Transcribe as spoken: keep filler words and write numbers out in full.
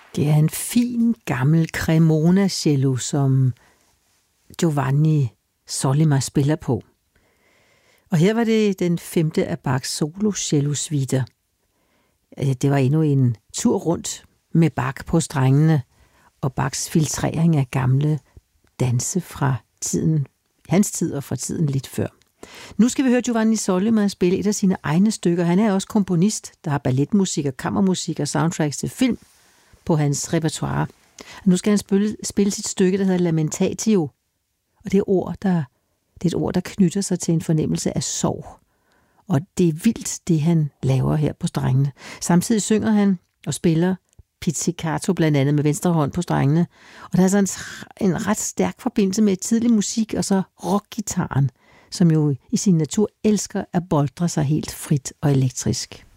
Det er en fin, gammel Cremona-cello, som Giovanni Sollima spiller på. Og her var det den femte af Bachs solo-cello-suiter. Det var endnu en tur rundt med Bach på strengene, og Bachs filtrering af gamle danse fra tiden, hans tid og fra tiden lidt før. Nu skal vi høre Giovanni Sollima spille et af sine egne stykker. Han er også komponist, der har balletmusik og kammermusik og soundtracks til film på hans repertoire. Nu skal han spille, spille sit stykke, der hedder Lamentatio. Og det er, ord, der, det er et ord, der knytter sig til en fornemmelse af sorg. Og det er vildt, det han laver her på strengene. Samtidig synger han og spiller pizzicato blandt andet med venstre hånd på strengene. Og der er altså en, en ret stærk forbindelse med tidlig musik og så rockgitaren, som jo i sin natur elsker at boldre sig helt frit og elektrisk.